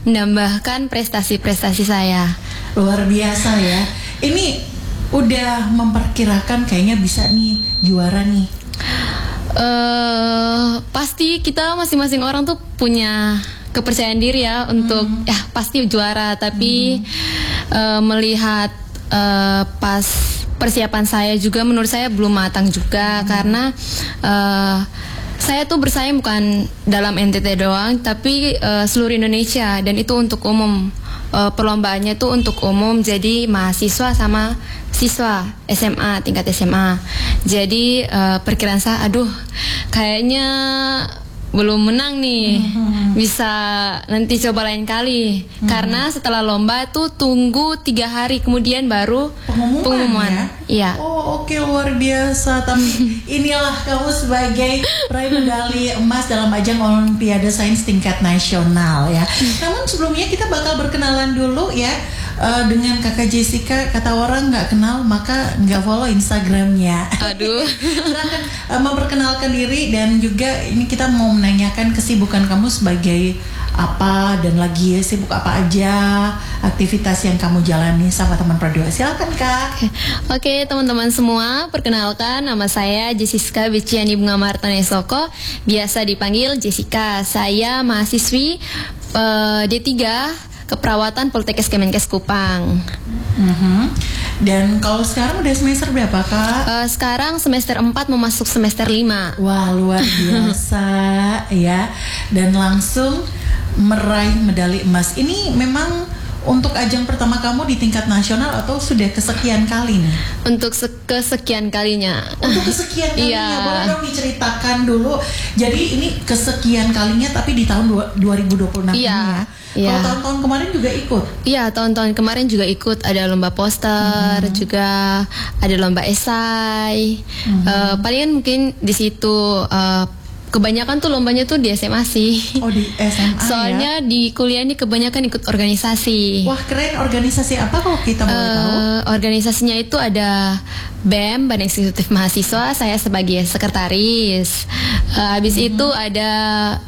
menambahkan prestasi-prestasi saya. Luar biasa ya. Ini udah memperkirakan kayaknya bisa nih juara nih. Pasti kita masing-masing orang tuh punya kepercayaan diri ya untuk ya pasti juara. Tapi melihat pas persiapan saya juga menurut saya belum matang juga karena saya tuh bersaing bukan dalam NTT doang tapi seluruh Indonesia dan itu untuk umum. Perlombaannya tuh untuk umum, jadi mahasiswa sama siswa SMA, tingkat SMA. Jadi perkiraan saya, aduh kayaknya belum menang nih, bisa nanti coba lain kali. Karena setelah lomba tuh tunggu 3 hari kemudian baru pengumuman. Ya? Iya. Oh oke, luar biasa. Tapi inilah kamu sebagai peraih medali emas dalam ajang Olimpiade Sains tingkat nasional ya. Namun sebelumnya kita bakal berkenalan dulu ya. Dengan kakak Jessica, kata orang nggak kenal maka nggak follow Instagramnya. Aduh. Silahkan memperkenalkan diri dan juga ini kita mau menanyakan kesibukan kamu sebagai apa dan lagi sibuk apa aja aktivitas yang kamu jalani sama teman Pro 2. Silakan Kak. Oke teman-teman semua, perkenalkan nama saya Jessica Biciani Bunga Martane Soko, biasa dipanggil Jessica. Saya mahasiswi D3 Keperawatan Poltekkes Kemenkes Kupang. Dan kalau sekarang udah semester berapa Kak? Sekarang semester 4 mau masuk semester 5. Wah luar biasa ya. Dan langsung meraih medali emas. Ini memang untuk ajang pertama kamu di tingkat nasional atau sudah kesekian kali nih? Untuk kesekian kalinya. Untuk kesekian kalinya, Iya. boleh dong diceritakan dulu. Jadi ini kesekian kalinya tapi di tahun 2026 ini ya. Iya. Kalau tahun-tahun kemarin juga ikut? Iya, tahun-tahun kemarin juga ikut. Ada lomba poster, juga ada lomba esai. Palingan mungkin di situ kebanyakan tuh lombanya tuh di SMA sih. Oh di SMA. Soalnya ya? di kuliah ini kebanyakan ikut organisasi. Wah keren, organisasi apa kalau kita boleh tahu? Organisasinya itu ada BEM, Badan Eksekutif Mahasiswa, saya sebagai sekretaris. Habis itu ada